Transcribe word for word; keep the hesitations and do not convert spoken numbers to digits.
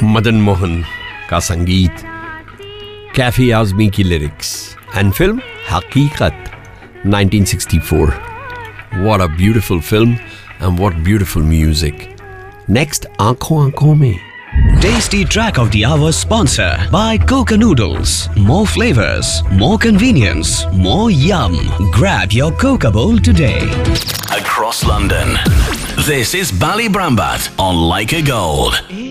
मदन मोहन का संगीत, कैफी आज़मी की लिरिक्स एंड फिल्म हकीकत nineteen sixty-four. What a beautiful film and what beautiful music. Next, आंखों आंखों में. Tasty track of the hour sponsor by Coca Noodles. More flavors, more convenience, more yum. Grab your Coca bowl today. Across London, this is Bally Brambat on Like a Gold.